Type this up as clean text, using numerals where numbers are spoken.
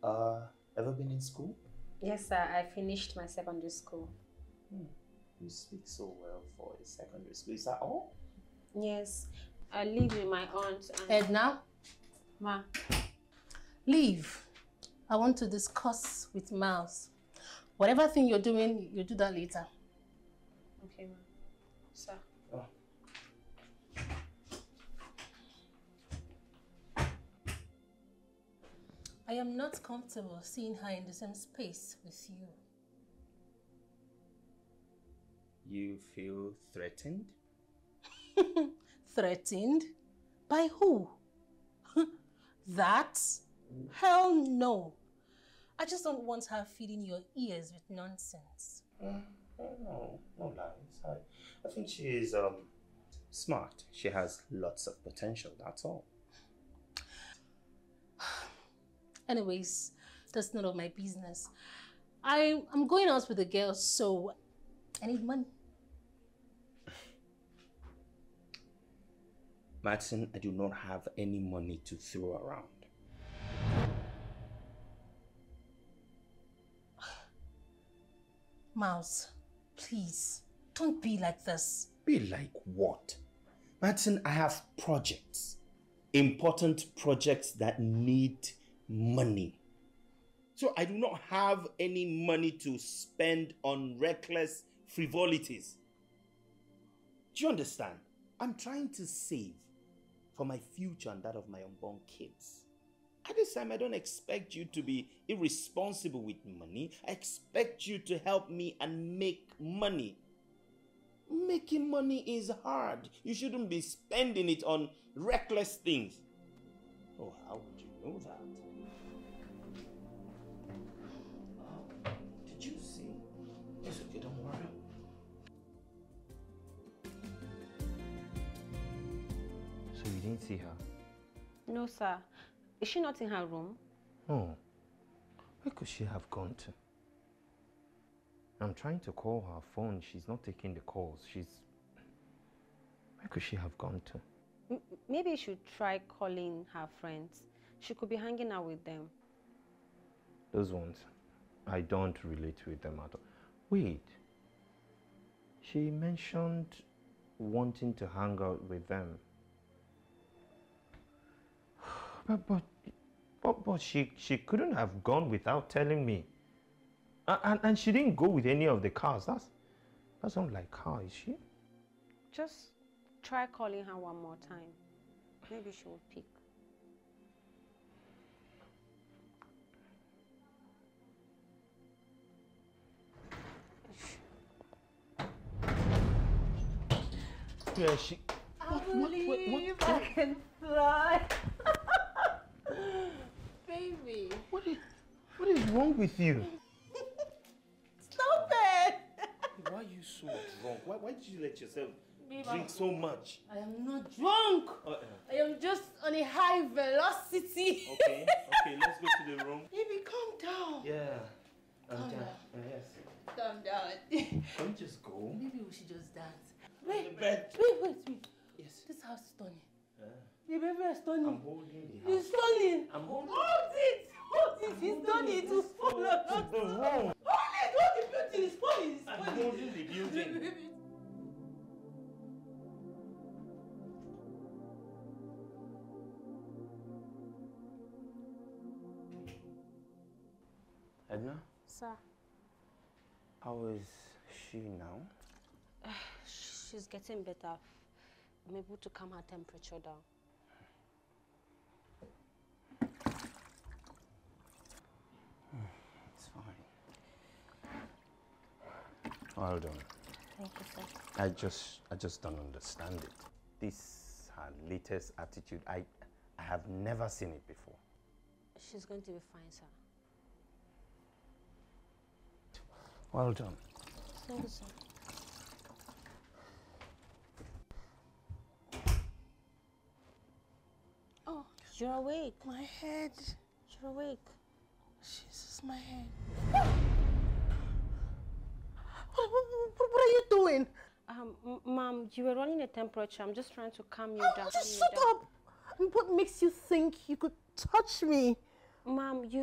Ever been in school? Yes, sir. I finished my secondary school. You speak so well for a secondary school. Is that all? Yes. I live with my aunt and... Edna? Ma. Leave. I want to discuss with Miles. Whatever thing you're doing, you do that later. Okay, ma. Sir. Oh. I am not comfortable seeing her in the same space with you. You feel threatened? Threatened? By who? That? Hell no. I just don't want her feeding your ears with nonsense. No lies. I think she is smart. She has lots of potential, that's all. Anyways, that's none of my business. I'm going out with the girls, so I need money. Martin, I do not have any money to throw around. Miles, please, don't be like this. Be like what? Martin, I have projects. Important projects that need money. So I do not have any money to spend on reckless frivolities. Do you understand? I'm trying to save for my future and that of my unborn kids. At this time, I don't expect you to be irresponsible with money. I expect you to help me and make money. Making money is hard. You shouldn't be spending it on reckless things. Oh, how would you know that? Oh, did you see? It's okay, don't worry. So you didn't see her? No, sir. Is she not in her room? Oh, where could she have gone to? I'm trying to call her phone. She's not taking the calls. Where could she have gone to? Maybe you should try calling her friends. She could be hanging out with them. Those ones, I don't relate with them at all. Wait, she mentioned wanting to hang out with them. But she couldn't have gone without telling me. And she didn't go with any of the cars. That's not like her, is she? Just try calling her one more time. Maybe she will pick. Yeah, she... I believe I can fly. Baby. What is wrong with you? Stop it! Why are you so drunk? Why did you let yourself drink so much? I am not drunk. I am just on a high velocity. Okay, let's go to the room. Baby, calm down. Yeah. Calm down. Yes. Calm down. Can we just go? Maybe we should just dance. The bed. Wait. Yes. This house is stunning. The baby is stunning. I'm holding the house. It's stunning. I'm holding Hold it. It's stunning. It will fall. the room. Hold the building. It's falling. I'm holding the building. Edna? Sir. How is she now? She's getting better. I'm able to calm her temperature down. It's fine. Well done. Thank you, sir. I just don't understand it. This her latest attitude, I have never seen it before. She's going to be fine, sir. Well done. Thank you, sir. Oh, you're awake. My head. You're awake. Jesus, my head. What are you doing? Mom, you were running a temperature. I'm just trying to calm you down. Just shut up. What makes you think you could touch me? Mom, you